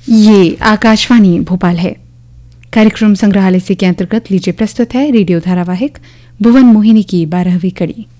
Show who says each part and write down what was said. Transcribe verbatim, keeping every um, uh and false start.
Speaker 1: ये आकाशवाणी भोपाल है। कार्यक्रम संग्रहालय से के अंतर्गत लीजिए प्रस्तुत है रेडियो धारावाहिक भुवन मोहिनी की बारहवीं कड़ी।